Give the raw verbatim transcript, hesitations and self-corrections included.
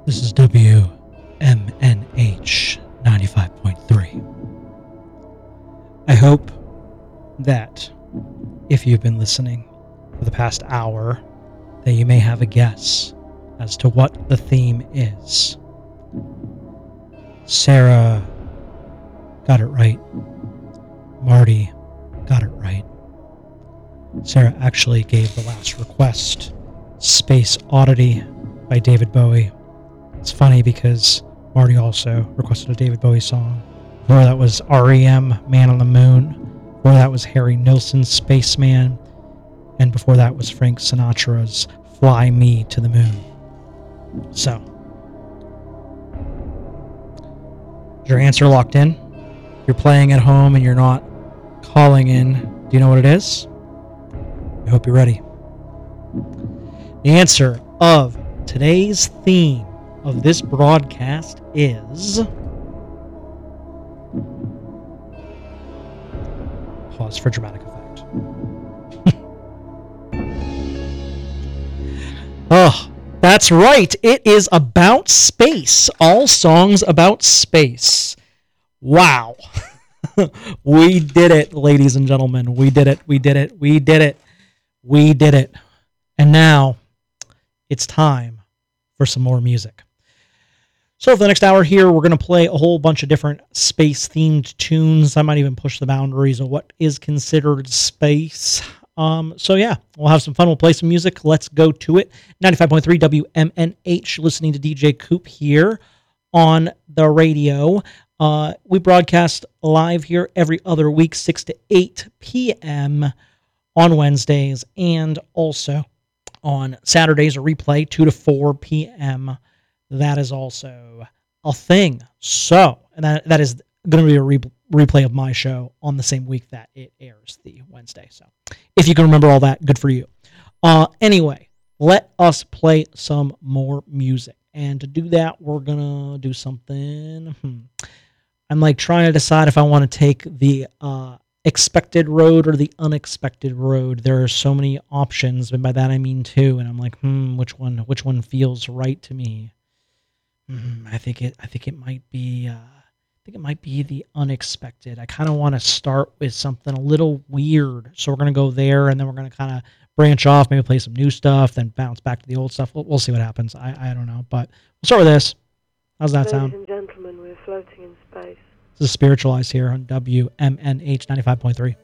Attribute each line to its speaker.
Speaker 1: This is W M N H ninety-five point three. I hope that if you've been listening for the past hour, that you may have a guess as to what the theme is. Sarah got it right. Marty got it right. Sarah actually gave the last request, Space Oddity by David Bowie. It's funny because Marty also requested a David Bowie song. Before that was R E M, Man on the Moon. Before that was Harry Nilsson's Spaceman. And before that was Frank Sinatra's Fly Me to the Moon. So, is your answer locked in? You're playing at home and you're not calling in. Do you know what it is? I hope you're ready. The answer of today's theme of this broadcast is... Pause for dramatic effect. Oh, that's right. It is about space. All songs about space. Wow. We did it, ladies and gentlemen. We did it. We did it. We did it. We did it. And now it's time for some more music. So for the next hour here, we're going to play a whole bunch of different space-themed tunes. I might even push the boundaries of what is considered space. Um, so yeah, we'll have some fun. We'll play some music. Let's go to it. ninety-five point three W M N H, listening to D J Coop here on the radio. Uh, we broadcast live here every other week, six to eight p.m. on Wednesdays, and also on Saturdays, a replay, two to four p.m. That is also a thing. So, and that that is going to be a re- replay of my show on the same week that it airs, the Wednesday. So, if you can remember all that, good for you. Uh, anyway, let us play some more music. And to do that, we're going to do something. Hmm. I'm like trying to decide if I want to take the uh, expected road or the unexpected road. There are so many options, but by that I mean two. And I'm like, hmm, which one? Which one feels right to me? Hmm, I think it. I think it might be. Uh, I think it might be the unexpected. I kind of want to start with something a little weird, so we're gonna go there, and then we're gonna kind of branch off, maybe play some new stuff, then bounce back to the old stuff. We'll, we'll see what happens. I I don't know, but we'll start with this. How's that sound?
Speaker 2: Ladies and gentlemen, we're floating in space.
Speaker 1: This is Spiritualized here on W M N H ninety-five point three.